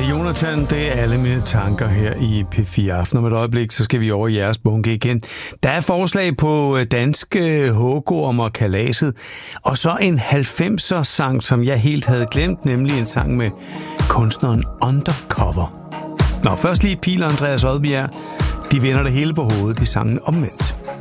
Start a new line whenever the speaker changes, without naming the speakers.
Det er Jonathan, det er alle mine tanker her i P4 Aften. Om et øjeblik, så skal vi over i jeres bunke igen. Der er forslag på danske hugorm og kalaset, og så en 90'er sang, som jeg helt havde glemt, nemlig en sang med kunstneren Undercover. Nå, først lige Pil og Andreas Odbjerg. De vender det hele på hovedet i sangen Omvendt.